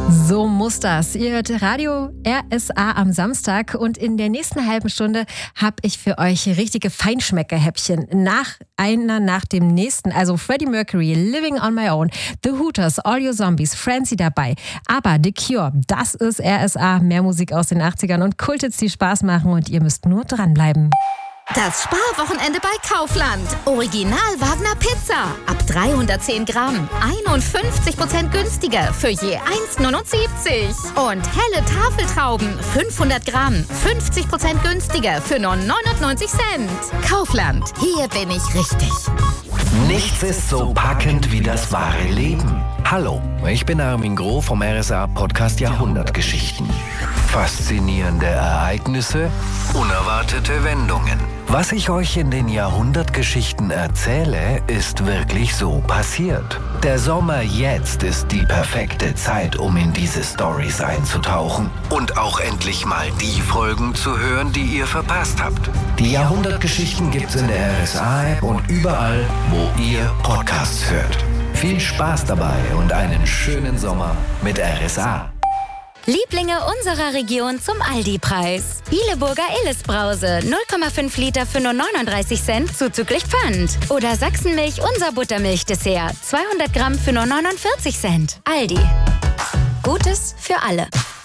So muss das. Ihr hört Radio RSA am Samstag und in der nächsten halben Stunde habe ich für euch richtige Feinschmecker-Häppchen. Nach dem nächsten. Also Freddie Mercury, Living on My Own, The Hooters, All Your Zombies, Francie dabei. Aber The Cure, das ist RSA. Mehr Musik aus den 80ern und Kulthits, die Spaß machen und ihr müsst nur dranbleiben. Das Sparwochenende bei Kaufland. Original Wagner Pizza. Ab 310 Gramm. 51% günstiger für je 1,79. Und helle Tafeltrauben. 500 Gramm. 50% günstiger für nur 99 Cent. Kaufland. Hier bin ich richtig. Nichts ist so packend wie das wahre Leben. Hallo, ich bin Armin Groh vom RSA-Podcast Jahrhundertgeschichten. Faszinierende Ereignisse, unerwartete Wendungen. Was ich euch in den Jahrhundertgeschichten erzähle, ist wirklich so passiert. Der Sommer jetzt ist die perfekte Zeit, um in diese Storys einzutauchen und auch endlich mal die Folgen zu hören, die ihr verpasst habt. Die Jahrhundertgeschichten gibt's in der RSA-App und überall, wo ihr Podcasts hört. Viel Spaß dabei und einen schönen Sommer mit RSA. Lieblinge unserer Region zum Aldi-Preis. Bieleburger Illes-Brause, 0,5 Liter für nur 39 Cent, zuzüglich Pfand. Oder Sachsenmilch, unser Buttermilch-Dessert, 200 Gramm für nur 49 Cent. Aldi. Gutes für alle.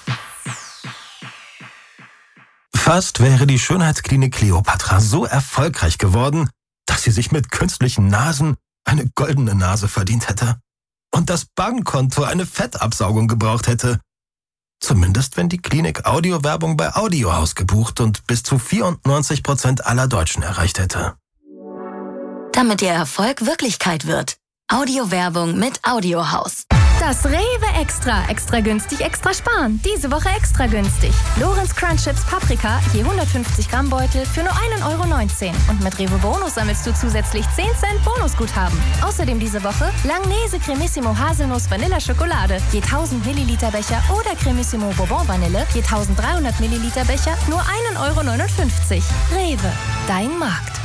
Fast wäre die Schönheitsklinik Kleopatra so erfolgreich geworden, dass sie sich mit künstlichen Nasen eine goldene Nase verdient hätte. Und das Bankkonto eine Fettabsaugung gebraucht hätte. Zumindest wenn die Klinik Audiowerbung bei Audiohaus gebucht und bis zu 94% aller Deutschen erreicht hätte. Damit Ihr Erfolg Wirklichkeit wird. Audiowerbung mit Audiohaus. Das Rewe Extra. Extra günstig, extra sparen. Diese Woche extra günstig. Lorenz Crunch Chips Paprika, je 150 Gramm Beutel für nur 1,19 €. Und mit Rewe Bonus sammelst du zusätzlich 10 Cent Bonusguthaben. Außerdem diese Woche Langnese Cremissimo Haselnuss Vanilla Schokolade, je 1000 Milliliter Becher oder Cremissimo Bourbon Vanille, je 1300 Milliliter Becher, nur 1,59 €. Rewe, dein Markt.